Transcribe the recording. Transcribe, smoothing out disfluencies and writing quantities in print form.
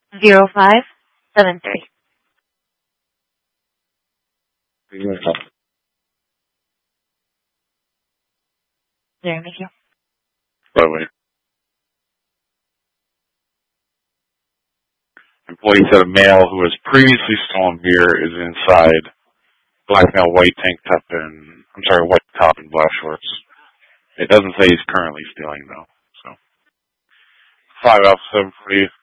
0573. There, thank you. By the way, employee said a male who has previously stolen beer is inside. Black male, white tank top and white top and black shorts. It doesn't say he's currently stealing though. So 5 Alpha 7 for you.